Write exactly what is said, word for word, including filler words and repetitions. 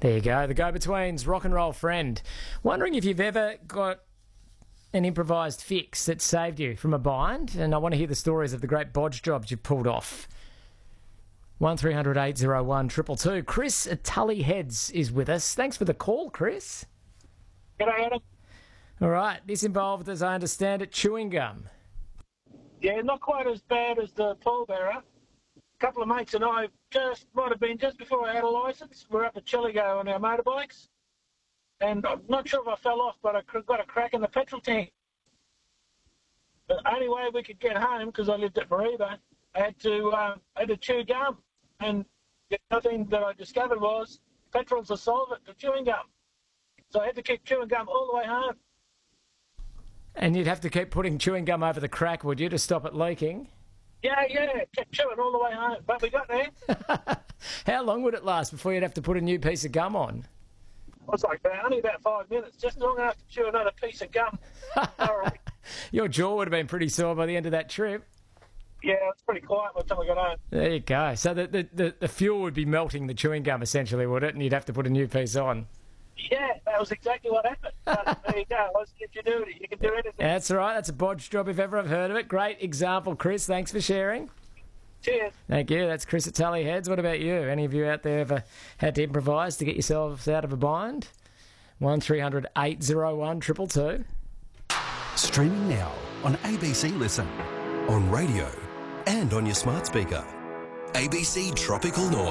There you go, the go-betweens, rock and roll friend. Wondering if you've ever got an improvised fix that saved you from a bind, and I want to hear the stories of the great bodge jobs you've pulled off. one three hundred eight oh one two two two. Chris at Tully Heads is with us. Thanks for the call, Chris. G'day, Adam. All right, this involved, as I understand it, chewing gum. Yeah, not quite as bad as the pallbearer. A couple of mates and I just might have been just before I had a licence. We're up at Chilligo on our motorbikes, and I'm not sure if I fell off, but I got a crack in the petrol tank. The only way we could get home, because I lived at Mareeba, I had to uh, I had to chew gum, and the other thing that I discovered was petrol's a solvent for chewing gum, so I had to keep chewing gum all the way home. And you'd have to keep putting chewing gum over the crack, would you, to stop it leaking? Yeah, yeah, kept chewing all the way home, but we got there. How long would it last before you'd have to put a new piece of gum on? It was like about, only about five minutes, just long enough to chew another piece of gum. Thoroughly. Your jaw would have been pretty sore by the end of that trip. Yeah, it's pretty quiet by the time we got home. There you go. So the, the, the, the fuel would be melting the chewing gum, essentially, would it? And you'd have to put a new piece on. Yeah, that was exactly what happened. But there you go. What's ingenuity? You can do anything. That's all right. That's a bodge job if ever I've heard of it. Great example, Chris. Thanks for sharing. Cheers. Thank you. That's Chris at Tully Heads. What about you? Any of you out there ever had to improvise to get yourselves out of a bind? one three hundred eight oh one two two two. Streaming now on A B C Listen, on radio and on your smart speaker. A B C Tropical North.